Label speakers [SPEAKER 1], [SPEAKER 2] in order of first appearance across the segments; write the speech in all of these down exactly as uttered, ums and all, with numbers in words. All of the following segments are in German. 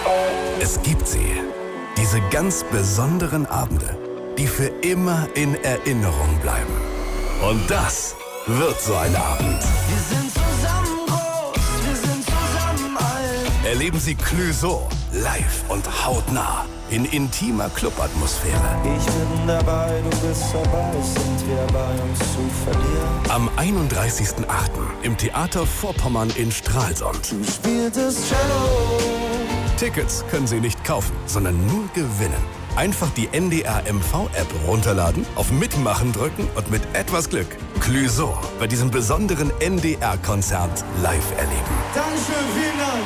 [SPEAKER 1] Es gibt sie. Diese ganz besonderen Abende, die für immer in Erinnerung bleiben. Und das wird so ein Abend.
[SPEAKER 2] Wir sind zusammen groß, wir sind zusammen alt.
[SPEAKER 1] Erleben Sie Clouseau live und hautnah in intimer Clubatmosphäre.
[SPEAKER 2] Ich bin dabei, du bist dabei, sind wir bei uns zu verlieren.
[SPEAKER 1] Am einunddreißigsten achten im Theater Vorpommern in Stralsund.
[SPEAKER 2] Du spieltest Cello.
[SPEAKER 1] Tickets können Sie nicht kaufen, sondern nur gewinnen. Einfach die N D R M V-App runterladen, auf Mitmachen drücken und mit etwas Glück Clouseau bei diesem besonderen N D R-Konzert live erleben.
[SPEAKER 2] Dankeschön, vielen Dank.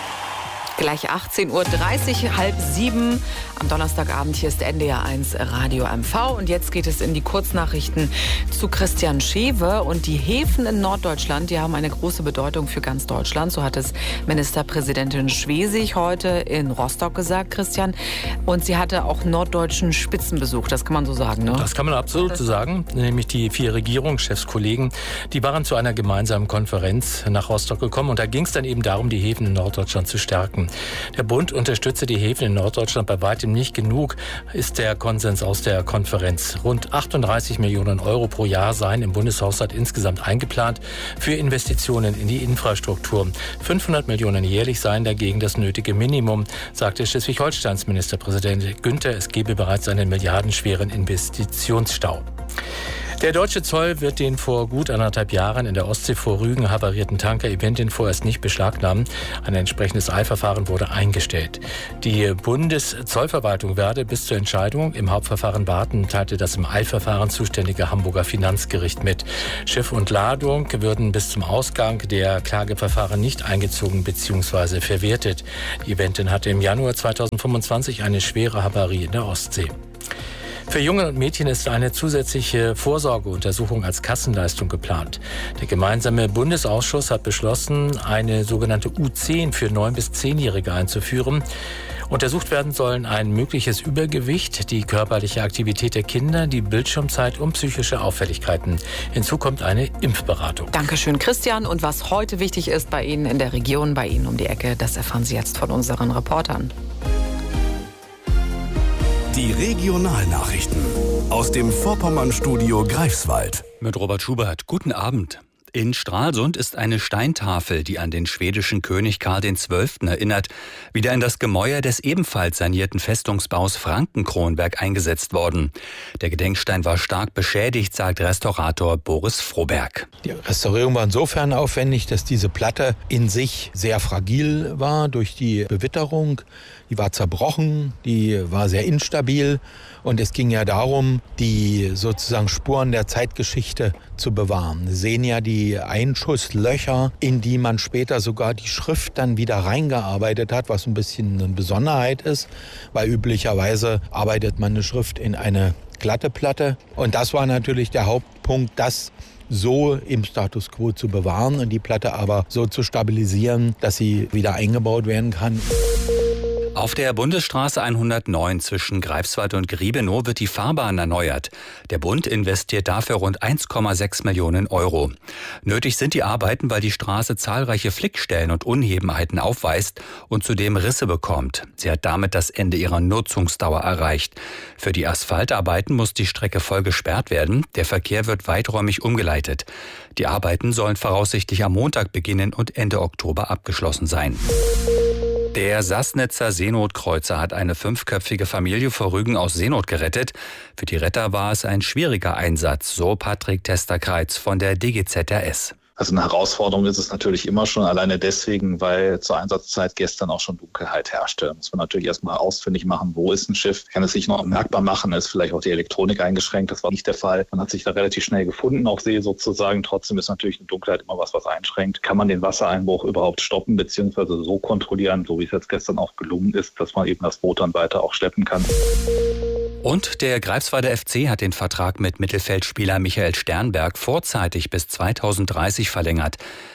[SPEAKER 3] Gleich achtzehn Uhr dreißig, halb sieben am Donnerstagabend. Hier ist N D R eins Radio M V. Und jetzt geht es in die Kurznachrichten zu Christian Schewe. Und die Häfen in Norddeutschland, die haben eine große Bedeutung für ganz Deutschland. So hat es Ministerpräsidentin Schwesig heute in Rostock gesagt, Christian. Und sie hatte auch norddeutschen Spitzenbesuch. Das kann man so sagen, ne?
[SPEAKER 4] Das kann man absolut so sagen. Nämlich die vier Regierungschefs, Kollegen, die waren zu einer gemeinsamen Konferenz nach Rostock gekommen. Und da ging es dann eben darum, die Häfen in Norddeutschland zu stärken. Der Bund unterstütze die Häfen in Norddeutschland bei weitem nicht genug, ist der Konsens aus der Konferenz. Rund achtunddreißig Millionen Euro pro Jahr seien im Bundeshaushalt insgesamt eingeplant für Investitionen in die Infrastruktur. fünfhundert Millionen jährlich seien dagegen das nötige Minimum, sagte Schleswig-Holsteins Ministerpräsident Günther. Es gebe bereits einen milliardenschweren Investitionsstau. Der deutsche Zoll wird den vor gut anderthalb Jahren in der Ostsee vor Rügen havarierten Tanker Eventin vorerst nicht beschlagnahmen. Ein entsprechendes Eilverfahren wurde eingestellt. Die Bundeszollverwaltung werde bis zur Entscheidung im Hauptverfahren warten, teilte das im Eilverfahren zuständige Hamburger Finanzgericht mit. Schiff und Ladung würden bis zum Ausgang der Klageverfahren nicht eingezogen bzw. verwertet. Die Eventin hatte im Januar zweitausendfünfundzwanzig eine schwere Havarie in der Ostsee. Für Jungen und Mädchen ist eine zusätzliche Vorsorgeuntersuchung als Kassenleistung geplant. Der gemeinsame Bundesausschuss hat beschlossen, eine sogenannte U zehn für neun- bis zehnjährige einzuführen. Untersucht werden sollen ein mögliches Übergewicht, die körperliche Aktivität der Kinder, die Bildschirmzeit und psychische Auffälligkeiten. Hinzu kommt eine Impfberatung.
[SPEAKER 3] Dankeschön, Christian. Und was heute wichtig ist bei Ihnen in der Region, bei Ihnen um die Ecke, das erfahren Sie jetzt von unseren Reportern.
[SPEAKER 1] Die Regionalnachrichten aus dem Vorpommern-Studio Greifswald.
[SPEAKER 5] Mit Robert Schubert. Guten Abend. In Stralsund ist eine Steintafel, die an den schwedischen König Karl der Zwölfte erinnert, wieder in das Gemäuer des ebenfalls sanierten Festungsbaus Frankenkronberg eingesetzt worden. Der Gedenkstein war stark beschädigt, sagt Restaurator Boris Froberg.
[SPEAKER 6] Die Restaurierung war insofern aufwendig, dass diese Platte in sich sehr fragil war durch die Bewitterung. Die war zerbrochen, die war sehr instabil und es ging ja darum, die sozusagen Spuren der Zeitgeschichte zu bewahren. Sie sehen ja die Einschusslöcher, in die man später sogar die Schrift dann wieder reingearbeitet hat, was ein bisschen eine Besonderheit ist, weil üblicherweise arbeitet man eine Schrift in eine glatte Platte. Und das war natürlich der Hauptpunkt, das so im Status quo zu bewahren und die Platte aber so zu stabilisieren, dass sie wieder eingebaut werden kann.
[SPEAKER 5] Auf der Bundesstraße hundertneun zwischen Greifswald und Griebenow wird die Fahrbahn erneuert. Der Bund investiert dafür rund eins Komma sechs Millionen Euro. Nötig sind die Arbeiten, weil die Straße zahlreiche Flickstellen und Unebenheiten aufweist und zudem Risse bekommt. Sie hat damit das Ende ihrer Nutzungsdauer erreicht. Für die Asphaltarbeiten muss die Strecke voll gesperrt werden. Der Verkehr wird weiträumig umgeleitet. Die Arbeiten sollen voraussichtlich am Montag beginnen und Ende Oktober abgeschlossen sein. Der Sassnitzer Seenotkreuzer hat eine fünfköpfige Familie vor Rügen aus Seenot gerettet. Für die Retter war es ein schwieriger Einsatz, so Patrick Testerkreitz von der D G Z R S.
[SPEAKER 7] Also eine Herausforderung ist es natürlich immer schon, alleine deswegen, weil zur Einsatzzeit gestern auch schon Dunkelheit herrschte. Da muss man natürlich erstmal ausfindig machen, wo ist ein Schiff, kann es sich noch merkbar machen, ist vielleicht auch die Elektronik eingeschränkt, das war nicht der Fall. Man hat sich da relativ schnell gefunden, auf See sozusagen. Trotzdem ist natürlich eine Dunkelheit immer was, was einschränkt. Kann man den Wassereinbruch überhaupt stoppen, beziehungsweise so kontrollieren, so wie es jetzt gestern auch gelungen ist, dass man eben das Boot dann weiter auch schleppen kann.
[SPEAKER 5] Und der Greifswalder F C hat den Vertrag mit Mittelfeldspieler Michael Sternberg vorzeitig bis zweitausenddreißig verlängert.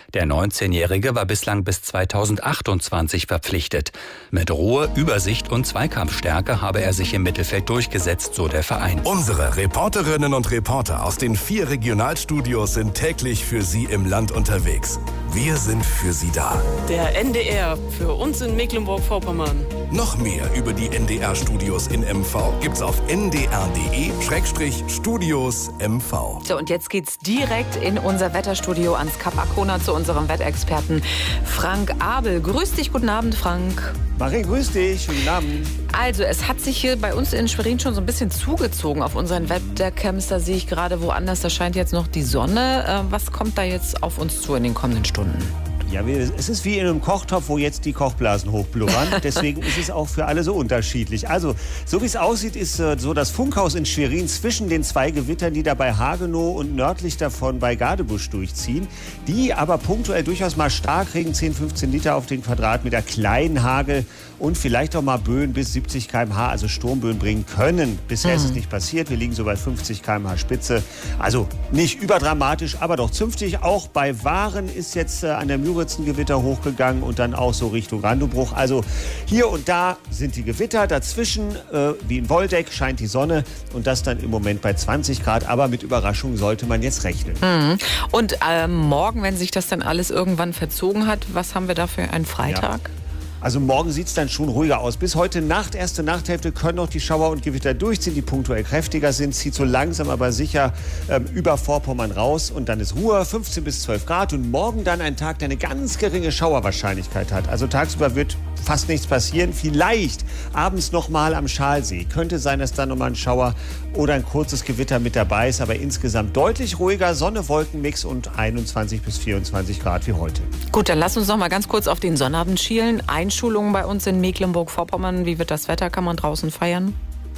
[SPEAKER 5] Der neunzehnjährige war bislang bis zweitausendachtundzwanzig verpflichtet. Mit Ruhe, Übersicht und Zweikampfstärke habe er sich im Mittelfeld durchgesetzt, so der Verein.
[SPEAKER 1] Unsere Reporterinnen und Reporter aus den vier Regionalstudios sind täglich für Sie im Land unterwegs. Wir sind für Sie da.
[SPEAKER 8] Der N D R für uns in Mecklenburg-Vorpommern.
[SPEAKER 1] Noch mehr über die N D R-Studios in M V gibt's auf n d r punkt d e Schrägstrich Studios M V.
[SPEAKER 3] So, und jetzt geht's direkt in unser Wetterstudio ans Kap Arkona zu unserem Wettexperten Frank Abel. Grüß dich, guten Abend, Frank.
[SPEAKER 9] Marie, grüß dich, guten Abend.
[SPEAKER 3] Also, es hat sich hier bei uns in Schwerin schon so ein bisschen zugezogen auf unseren Wettercamps. Da sehe ich gerade woanders, da scheint jetzt noch die Sonne. Was kommt da jetzt auf uns zu in den kommenden Stunden?
[SPEAKER 9] Ja, es ist wie in einem Kochtopf, wo jetzt die Kochblasen hochblubbern. Deswegen ist es auch für alle so unterschiedlich. Also, so wie es aussieht, ist äh, so das Funkhaus in Schwerin zwischen den zwei Gewittern, die da bei Hagenow und nördlich davon bei Gadebusch durchziehen. Die aber punktuell durchaus mal stark Regen, zehn, fünfzehn Liter auf den Quadratmeter, kleinen Hagel und vielleicht auch mal Böen bis siebzig Kilometer pro Stunde, also Sturmböen bringen können. Bisher mhm. ist es nicht passiert. Wir liegen so bei fünfzig Kilometer pro Stunde Spitze. Also nicht überdramatisch, aber doch zünftig. Auch bei Waren ist jetzt äh, an der Müritz ein Gewitter hochgegangen und dann auch so Richtung Randobruch. Also hier und da sind die Gewitter. Dazwischen, äh, wie in Woldeck, scheint die Sonne und das dann im Moment bei zwanzig Grad. Aber mit Überraschung sollte man jetzt rechnen.
[SPEAKER 3] Mhm. Und ähm, morgen, wenn sich das dann alles irgendwann verzogen hat, was haben wir da für einen Freitag?
[SPEAKER 9] Ja. Also morgen sieht es dann schon ruhiger aus. Bis heute Nacht, erste Nachthälfte, können noch die Schauer und Gewitter durchziehen, die punktuell kräftiger sind. Zieht so langsam aber sicher ähm, über Vorpommern raus und dann ist Ruhe, fünfzehn bis zwölf Grad. Und morgen dann ein Tag, der eine ganz geringe Schauerwahrscheinlichkeit hat. Also tagsüber wird fast nichts passieren. Vielleicht abends nochmal am Schalsee. Könnte sein, dass da nochmal ein Schauer oder ein kurzes Gewitter mit dabei ist. Aber insgesamt deutlich ruhiger, Sonne-Wolken-Mix und einundzwanzig bis vierundzwanzig Grad wie heute.
[SPEAKER 3] Gut, dann lass uns noch mal ganz kurz auf den Sonnabend schielen. Einschulungen bei uns in Mecklenburg-Vorpommern. Wie wird das Wetter? Kann man draußen feiern?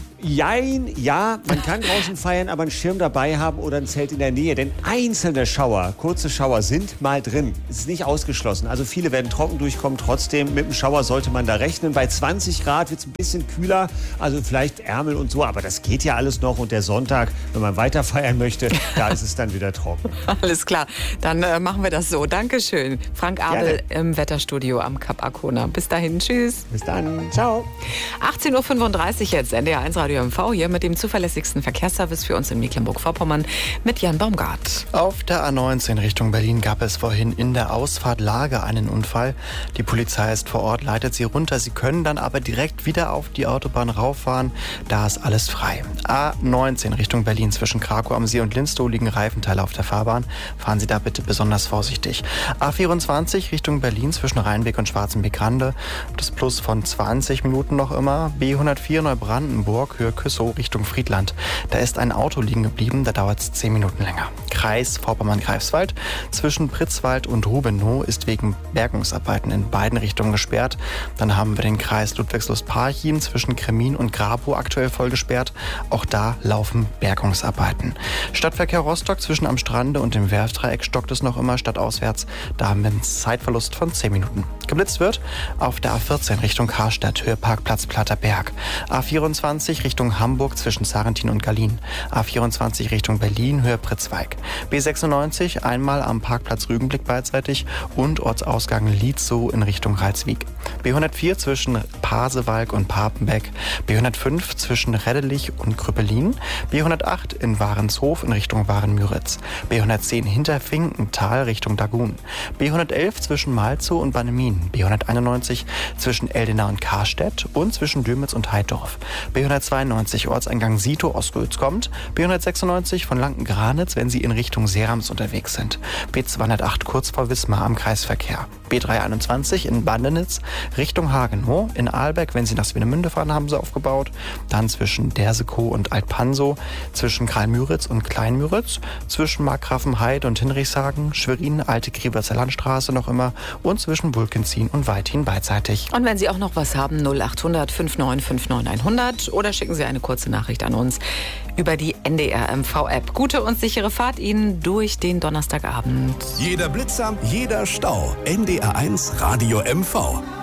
[SPEAKER 9] Jein, ja, man kann draußen feiern, aber einen Schirm dabei haben oder ein Zelt in der Nähe. Denn einzelne Schauer, kurze Schauer sind mal drin. Es ist nicht ausgeschlossen. Also viele werden trocken durchkommen. Trotzdem, mit dem Schauer sollte man da rechnen. Bei zwanzig Grad wird es ein bisschen kühler. Also vielleicht Ärmel und so. Aber das geht ja alles noch. Und der Sonntag, wenn man weiter feiern möchte, da ist es dann wieder trocken.
[SPEAKER 3] Alles klar. Dann äh, machen wir das so. Dankeschön. Frank Abel Gerne. Im Wetterstudio am Kap Arkona. Bis dahin. Tschüss.
[SPEAKER 9] Bis dann. Ciao.
[SPEAKER 3] achtzehn Uhr fünfunddreißig jetzt. N D R eins Radio M V hier mit dem zuverlässigsten Verkehrsservice für uns in Mecklenburg-Vorpommern mit Jan Baumgart.
[SPEAKER 10] Auf der A neunzehn Richtung Berlin gab es vorhin in der Ausfahrt Lager einen Unfall. Die Polizei ist vor Ort, leitet sie runter. Sie können dann aber direkt wieder auf die Autobahn rauffahren. Da ist alles frei. A neunzehn Richtung Berlin zwischen Krakow am See und Linstow liegen Reifenteile auf der Fahrbahn. Fahren Sie da bitte besonders vorsichtig. A vierundzwanzig Richtung Berlin zwischen Rheinbeck und Schwarzenbeck-Rande. Das Plus von zwanzig Minuten noch immer. B hundertvier Neubrandenburg, Höhe Küssow Richtung Friedland. Da ist ein Auto liegen geblieben, da dauert es zehn Minuten länger. Kreis Vorpommern-Greifswald zwischen Pritzwald und Rubenow ist wegen Bergungsarbeiten in beiden Richtungen gesperrt. Dann haben wir den Kreis Ludwigslust-Parchim zwischen Kremin und Grabow aktuell voll gesperrt. Auch da laufen Bergungsarbeiten. Stadtverkehr Rostock zwischen Am Strande und dem Werftdreieck stockt es noch immer stadtauswärts. Da haben wir einen Zeitverlust von zehn Minuten. Geblitzt wird auf der A vierzehn Richtung Karstadt, Höhe Parkplatz Platter Berg. A vierundzwanzig Richtung Hamburg zwischen Sarrentin und Gallien. A vierundzwanzig Richtung Berlin, Höhe Pritzweig. B sechsundneunzig einmal am Parkplatz Rügenblick beidseitig und Ortsausgang Lietzow in Richtung Reitswiek. B hundertvier zwischen Pasewalk und Papenbeck. B hundertfünf zwischen Reddelich und Krüppelin. B hundertacht in Warenshof in Richtung Waren-Müritz. B hundertzehn hinter Finkenthal Richtung Dagun. B hundertelf zwischen Malzow und Bannemin. B hunderteinundneunzig zwischen Eldena und Karstedt und zwischen Dömitz und Heidorf. B hundertzweiundneunzig Ortseingang Sito aus Rötz kommt. B hundertsechsundneunzig von Lanken-Granitz, wenn Sie in Richtung Serams unterwegs sind. B zweihundertacht kurz vor Wismar am Kreisverkehr. B dreihunderteinundzwanzig in Bandenitz Richtung Hagenow. In Ahlbeck, wenn Sie nach Swinemünde fahren, haben sie aufgebaut. Dann zwischen Dersekow und Altpansow, zwischen Kralmüritz und Kleinmüritz, zwischen Markgrafenheid und Hinrichshagen, Schwerin, Alte Grieberzer Landstraße noch immer und zwischen Wulkenzin und Weithin beidseitig.
[SPEAKER 3] Und wenn Sie auch noch was haben, null achthundert fünfundneunzig fünfundneunzig hundert oder schicken Sie eine kurze Nachricht an uns über die N D R M V-App. Gute und sichere Fahrt Ihnen durch den Donnerstagabend.
[SPEAKER 1] Jeder Blitzer, jeder Stau. N D R eins Radio M V.